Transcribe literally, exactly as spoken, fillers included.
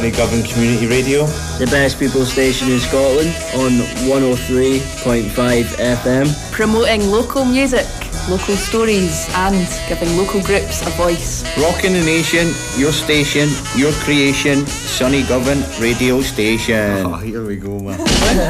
Govan Community Radio, the best people station in Scotland on one oh three point five F M, promoting local music, local stories and giving local groups a voice. Rocking the nation, your station, your creation, Sunny Govan Radio Station. Oh, here we go, man.